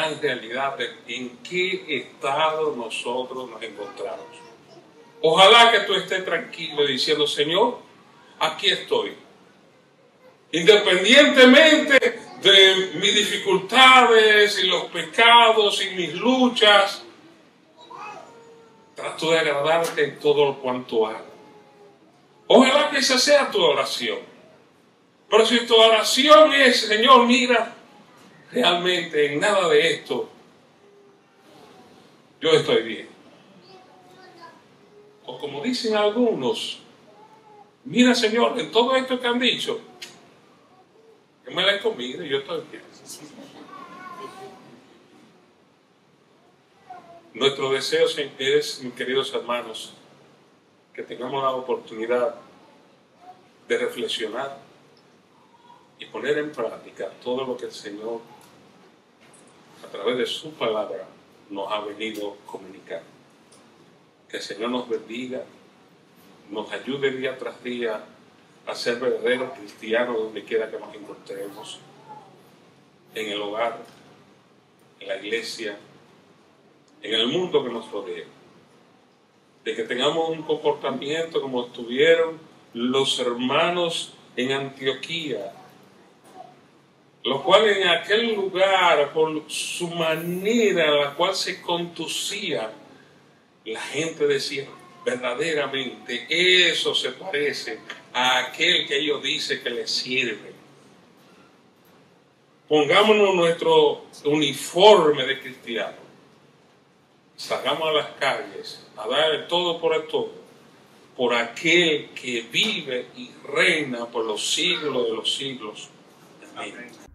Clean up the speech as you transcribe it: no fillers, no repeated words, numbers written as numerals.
gran realidad de en qué estado nosotros nos encontramos. Ojalá que tú estés tranquilo diciendo, Señor, aquí estoy. Independientemente de mis dificultades y los pecados y mis luchas, trato de agradarte en todo cuanto hago. Ojalá que esa sea tu oración. Pero si tu oración es, Señor, mira, realmente en nada de esto yo estoy bien. O como dicen algunos, mira, Señor, en todo esto que han dicho, yo me la he comido y yo estoy bien. Nuestro deseo es, mis queridos hermanos, que tengamos la oportunidad de reflexionar y poner en práctica todo lo que el Señor, a través de su palabra, nos ha venido comunicando. Que el Señor nos bendiga, nos ayude día tras día a ser verdaderos cristianos donde quiera que nos encontremos, en el hogar, en la iglesia, en el mundo que nos rodea. De que tengamos un comportamiento como tuvieron los hermanos en Antioquía, los cuales en aquel lugar, por su manera en la cual se conducía, la gente decía, verdaderamente eso se parece a aquel que ellos dicen que les sirve. Pongámonos nuestro uniforme de cristiano, salgamos a las calles a dar el todo por aquel que vive y reina por los siglos de los siglos. Amén.